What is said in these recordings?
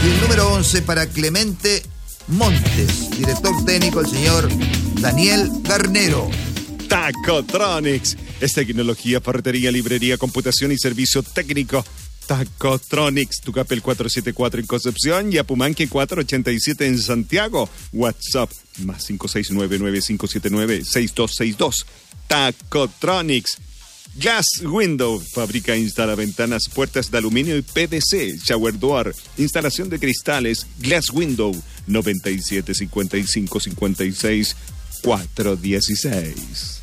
Y el número 11 para Clemente Montes, director técnico el señor Daniel Garnero. Tacotronics es tecnología, ferretería, librería, computación y servicio técnico. Tacotronics, Tucapel 474 en Concepción y Apumanque 487 en Santiago. WhatsApp más 569-9579-6262. Tacotronics. Glass Window, fabrica e instala ventanas, puertas de aluminio y PVC. Shower door, instalación de cristales. Glass Window, 97 55 56 416.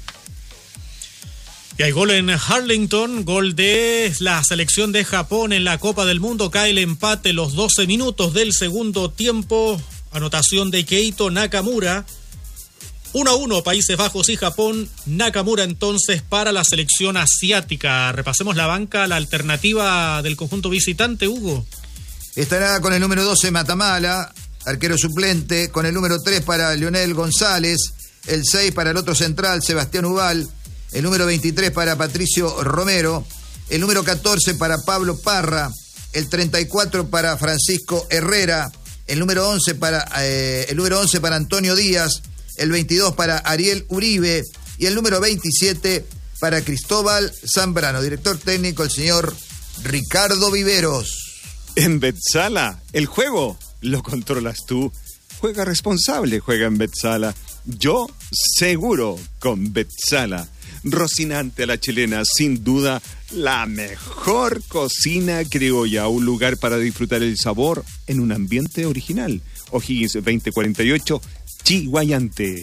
Y hay gol en Harlington, gol de la selección de Japón en la Copa del Mundo. Cae el empate los 12 minutos del segundo tiempo. Anotación de Keito Nakamura. 1-1 Países Bajos y Japón. Nakamura entonces para la selección asiática. Repasemos la banca, la alternativa del conjunto visitante, Hugo. Estará con el número 12 Matamala, arquero suplente, con el número 3 para Leonel González, el 6 para el otro central Sebastián Ubal, el número 23 para Patricio Romero, el número 14 para Pablo Parra, el 34 para Francisco Herrera, el número 11 para Antonio Díaz, el 22 para Ariel Uribe y el número 27 para Cristóbal Zambrano. Director técnico el señor Ricardo Viveros. En Betsala, el juego lo controlas tú. Juega responsable, juega en Betsala. Yo seguro con Betsala. Rocinante a la chilena, sin duda la mejor cocina criolla, un lugar para disfrutar el sabor en un ambiente original. O'Higgins 2048, Chiguayante.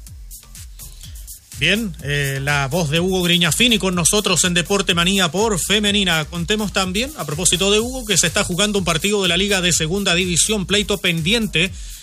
Bien, la voz de Hugo Griñafini con nosotros en Deporte Manía por Femenina. Contemos también, a propósito de Hugo, que se está jugando un partido de la Liga de Segunda División, pleito pendiente